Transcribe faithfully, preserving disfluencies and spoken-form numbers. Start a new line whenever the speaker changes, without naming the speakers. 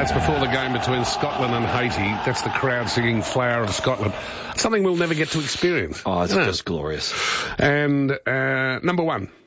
That's before the game between Scotland and Haiti. That's the crowd singing Flower of Scotland. Something we'll never get to experience.
Oh, it's
you know?
just glorious.
And uh, number one.